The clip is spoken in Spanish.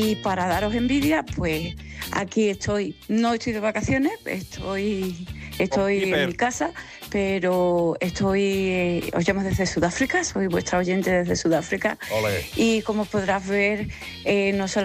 Y para daros envidia, pues aquí estoy. No estoy de vacaciones, estoy en mi casa, pero os llamo desde Sudáfrica, soy vuestra oyente desde Sudáfrica. Olé. Y como podrás ver, no solamente